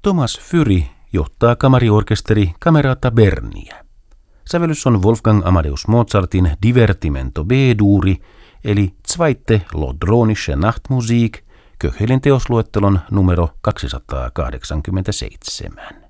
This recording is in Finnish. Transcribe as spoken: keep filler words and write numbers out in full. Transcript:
Thomas Fyri johtaa kamariorkesteri Camerata Berniä. Sävellys on Wolfgang Amadeus Mozartin Divertimento B-duuri, eli Zweite Lodronische Nachtmusik, Köchelin teosluettelon numero kaksisataakahdeksankymmentäseitsemän.